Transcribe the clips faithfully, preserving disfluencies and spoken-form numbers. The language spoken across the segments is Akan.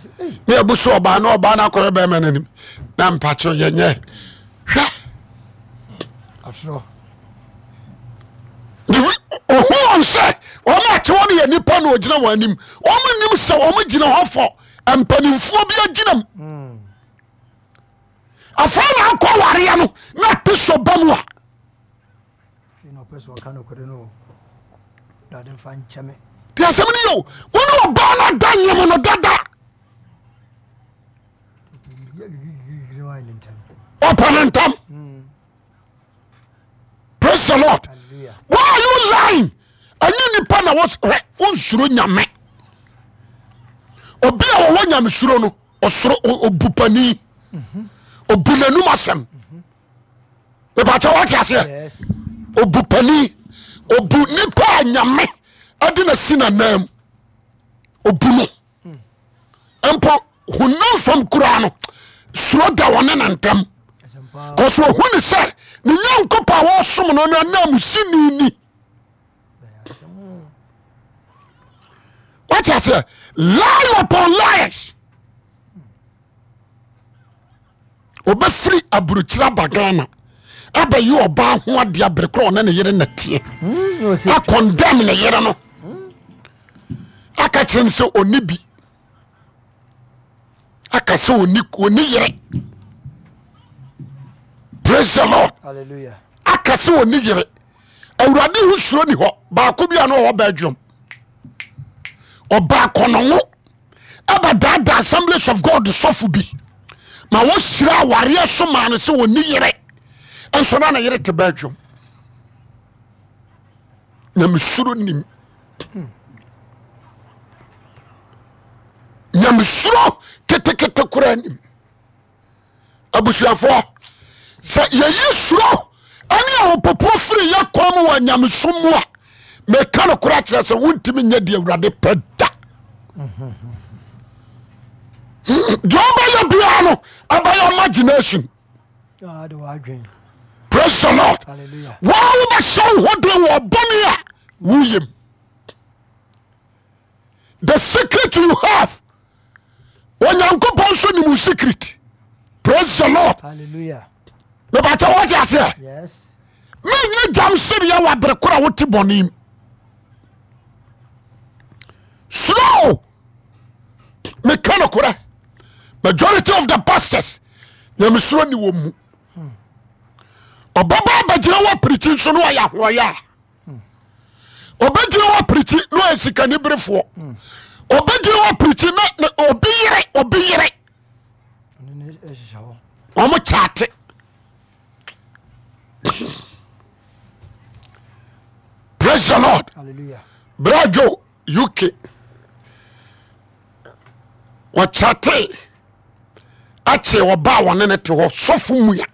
me abuso oba na oba na akore be menanim na mpacho yenye hwa afro oh on say o ma che won ye nipa na ogina wanim o ma nim se o ma gina hofo empanimfo bi aginam mm afa na akọ ware no na piso bamwa fino peso kanu kore no dadin fan chame ti asemni yo won oba na danyem no dada opanentam praise the Lord. Why are you lying? And you nipa na was unsuro nyame obi a wo nyame suro no osuro obupani obunanum asem e ba cha what you say obupani obu nipa nyame ade na sina nam obuno empo hunam fam kura no suro da wona nantem cause wo huni say ni nyankopa wo som no na nam sini ni. What you say? Lie upon lies. Obe free aburuchira bagana. Aba you oba ho ade abrekro na ne yere na tie. A condemn ne yere no. Aka chem se oni bi. Aka se oni oni yere. Praise the Lord. Hallelujah. Aka se oni yere. Awurade hu suro ni ho. Ba ko bia no ho ba adwom. Oba konongo aba dada Assemblies of God sofu bi ma wo sira ware so ma no se woni yere enso na na yere te badwom nyam suro nim nyam suro kete kete kura nim abusuafo se ye yesuro ani a popo firi yakom wa nyam somu a me kan kura kire se wontimi nya di awurade peda Joba ya biano abaya imagination. God wadwen. Praise the Lord. Hallelujah. Wow ba show what they were bonia William. The secret you have when you go bonso ni mu secret. Praise the Lord. Hallelujah. Me ba ta what you say? Yes. Me nye jam seria wa brekora woti bonim. Slow. Me kana kora. Majority of the pastors nyam suro ni wo mu. Obaba bajira wa preaching so no ya hoya. Obajira wa preaching no esika ni brefo. Obajira wa preaching na obi yire obi yire. Oni eshawo. Omo chat. Praise the Lord. Hallelujah. Brajo U K. Wachate ache oba wone ne te ho sofu muya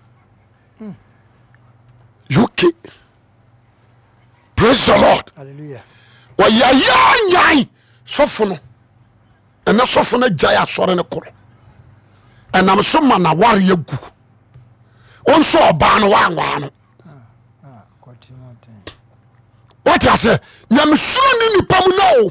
U K. Praise the Lord. Hallelujah. Wa ya ya nyan sofu no ena sofu no jaya sore ne koro enam so ma na ware yagu onso oba no wa nwa no Ah, continue. what you say nyam suro ni nipa mu no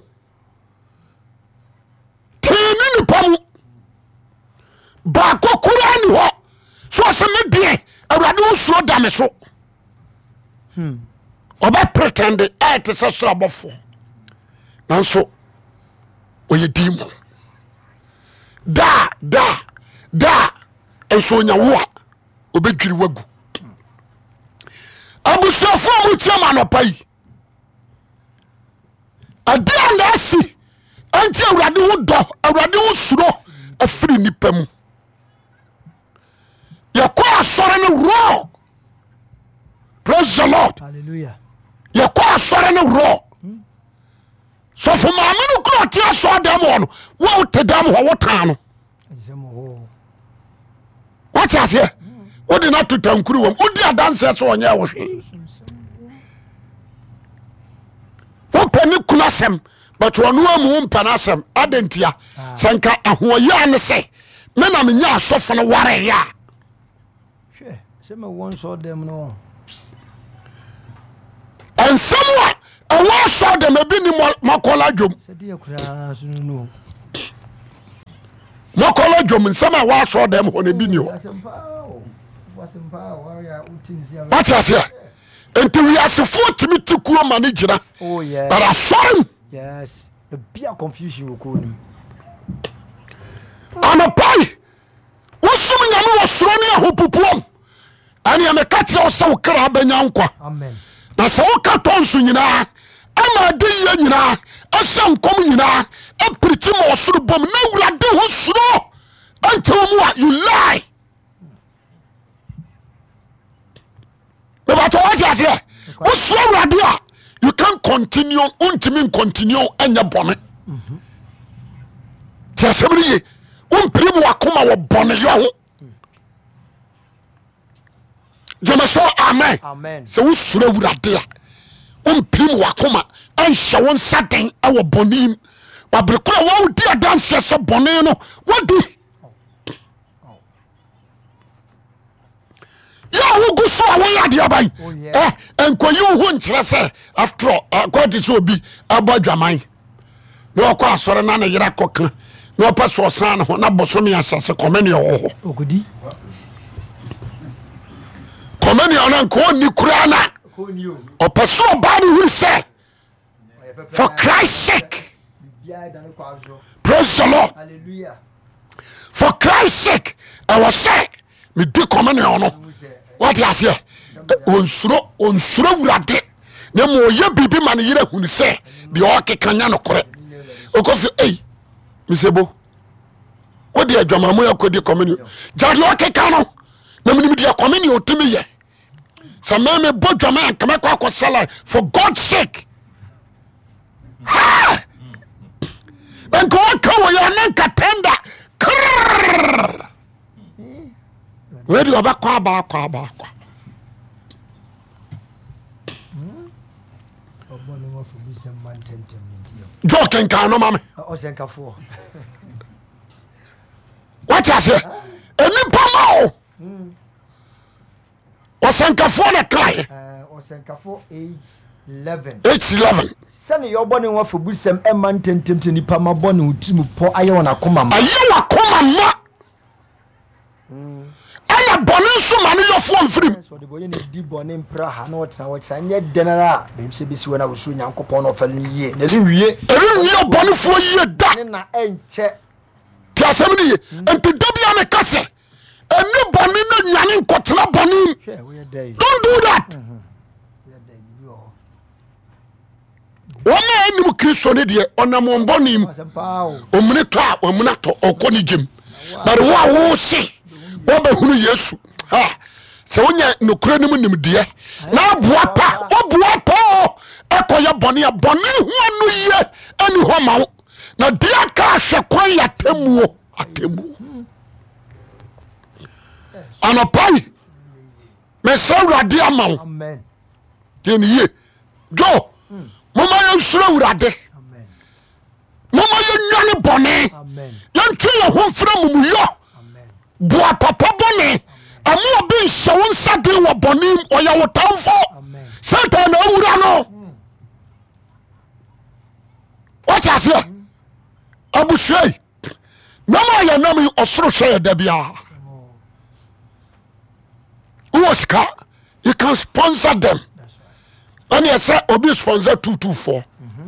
tini nipa mu ba kokura ni ho so se me die awurade usuro da me so hmm oba pretend e te se so abofo nanso oye dimo da da da enso nya wo a obedwiri wagu abusofo mu tiama no pai ade anda asi anti awurade wo do awurade wo suro afiri nipa mu yakwa asore no raw. Praise the Lord. Hallelujah. Yakwa asore no raw. So for ma menu kro ti aso dem ono wo te dem ho wo tan no Ezemo ho. what you say wo di na to tankuru wom wo di adanse so onye wo hwe wo pani kunasem but wonu amu mpanasem adentia sanka ahoya ne se me na me nya asofo no ware ya Hwe, se me won so dem no. and someone a wa so dem ebi ni makola dwom Se die kura so no. mokolo dwom nsɛm a waaso dem ho ne bi ni ho what you say enti we asefo timi tikuo ma ne gira oh yeah but asɔre yes the bia confusion wo ko nim anapai wosum nyame wo soro ne ahopupuom ane ameka kyerɛ wo sɛ wo kra bɛnya nkwa amen na sɛ woka tɔnso nyinaa ama de yɛ nyinaa ɛhyɛ nkɔm nyinaa apirikyi ma ɔsoro bom na wurade ho suro ɛnkyɛw mu a you lie bɛbɛtɔ wɔte aseɛ wosuro wurade a you can continue wontimi continue ɛnyɛ bɔne nti asɛm no ye wompiri mu wakoma wɔ bɔne yɛ ho gyeme so amen sɛ wosuro wurade a wompiri mu wakoma ɛnhyɛ wo nsa den ɛwɔ bɔne m wabere kora wawodi adanseɛ sɛ bɔne no wadi yɛ wogu so a woyɛ adeɛ ban ɛnkɔyi wo ho nkyerɛ sɛ after all akɔte sɛ obi abɔ adwaman na ɔkɔ asɔre na ne yera kɔka na ɔpɛ sɛ ɔsan ne ho na bɔsome asase kɔmɛne ɛwɔ hɔ ogudi kɔmɛne ɔno nka ɔnni koraa na ɔpɛ sɛ ɔbaa ne huru sɛ for Christ's sake praise the Lord hallelujah for Christ's sake ɛwɔ sɛ medi kɔmɛne ɔno wate aseɛ ɔnsuro ɔnsuro wurade na ma ɔyɛ biribi ma ne yere hunu sɛ deɛ ɔkeka nya no korɛ ɔkɔ sɛ ei mesɛ bo wode adwamamu yɛ kɔdi kɔmɛne gya deɛ ɔkeka no na menim deɛ kɔmɛne ɔtumi yɛ sɛ meme bɔ dwama ankama kɔ akɔ sala for God's sake ha nka waka wɔ yɛ ne nka tenda krrr wede ɔbɛkɔ abaakɔ abaakɔ jo kenka no ma me ɔsɛnkafoɔ wate aseɛ ɛnipa ma o ɔsɛnkafoɔ ne kae ɔsɛnkafoɔ eight eleven eight eleven sɛne yɛwɔbɔ ne ho afɔbusɛm ɛma ntɛntɛm sɛ nipa ma bɔ ne wo tirim pɔ ayɛ wɔ nakoma ma ayɛ wakoma ma ɛna bɔne nso ma ne yɔfoɔ mfirim ɔde bɔyɛ ne di bɔne mpra ha na ɔtena wɔkyena nyɛ dɛnara a bɛm sɛ bɛsi wɔ no a wɔsuro nyankopɔn na ɔfa no yie na ɛrenwie ɛrenwie ɔbɔnefoɔ yie da ne na ɛnkyɛ nti asɛm no ye nti da bia ne ka sɛ ɛne bɔne no nyane nkɔtena bɔne hwɛ woyɛ dɛ don't do that woyɛ dɛ bibi wɔ wɔma anim kristo ne deɛ ɔnam ɔmbɔne mu hɔ asɛm paa o ɔmune tɔ a ɔmuna tɔ ɔkɔ ne gyem but wo a wo se wɔbɛhunu yesu ha sɛ wonya nokora no mu nimdeɛ na aboa pa woboa pa ɛkɔyɛ bɔne a bɔne ho no yie ani hɔ ma wo na deɛ ka ahwɛ kwan yɛ atammuo atammuo anɔpai mesɛ awurade ama wo amen tiɛne yie jo moma yɛnsuro awurade amen moma yɛnwane bɔne amen yɛntwe yɛ ho mfrɛ mumuyɔ amen boa papa bɔne ɛmo obi nhyɛ wo nsa den wɔ bɔne m ɔyɛ wo tamfo amen satan na awura no wɔte aseɛ abusuai nam a yɛnam yi ɔsoro hwɛ yɛ da biara wowɔ sika you can sponsor them ɛne ɛsɛ obi sponsor two two four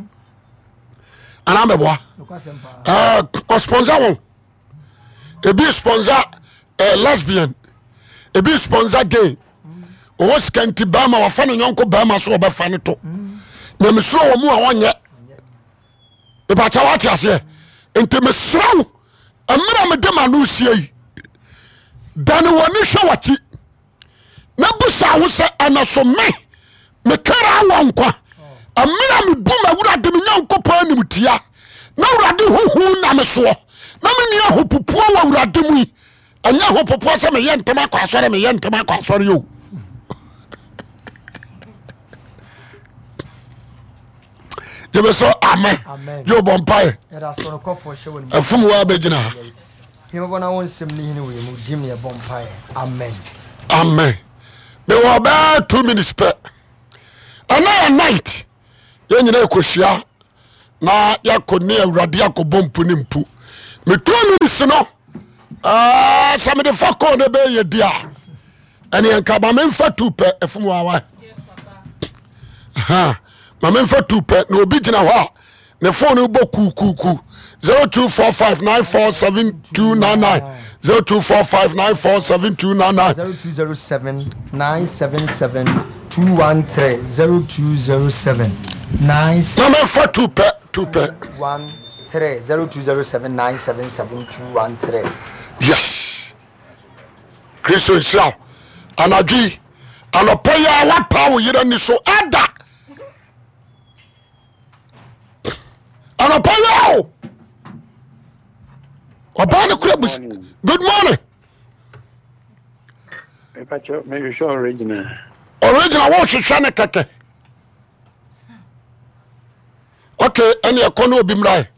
anaa mɛboa nokwasɛm paa ɔsponsor wo ebi sponsor uh, lesbian ebi sponsor gay ɔwɔ sika nti bɛrima wafa no nyɔnko bɛrima so ɔbɛfa no to na mesuro wɔ mu a wɔnyɛ ìbàkyɛ wate aseɛ nti mesrɛ wo mmerɛ mede ma no sie yi dane w'ani hwɛ w'akyi na busa wo sɛ ɛna so me mekara wɔ nkwa mmerɛ mebu m'awurade me nyankopɔn animtia na awurade hohu na me soɔ na menni ahopopoɔ wɔ awurade mu yi ɛnyɛ ahopopoɔ sɛ meyɛ ntɛm akɔ asɔre meyɛ ntɛm akɔ asɔre yo jẹ́bẹ̀ sọ amen yóò bọ̀ mpa yẹ ẹ̀fún wa bẹ gyina ha. amen. amen bẹ wọ bẹ́ẹ̀ two minutes pẹ ẹnna yẹ night yẹn nyina ẹkọ hyia na yakọ ní awurade akọ bọ mpu ní mpu mẹ two minutes no ah some the fuck on the bay dia and yan ka ba memfa two pe efumu awa yes papa ha ma memfa two pe na obi gina ho ne phone bo ku ku ku zero two four five nine four seven two nine nine zero two four five nine four seven two nine nine zero two zero seven nine seven seven two one three zero two zero seven nine seven memfa two pe two pe one three zero two zero seven nine seven seven two one three. Yes. Christian Shaw. Anagi. Anopoya what power you don't so ada. Anopoya. Obana Krabus. Good morning. Maybe show original. Original what you shane keke. Okay, any econo bimrai.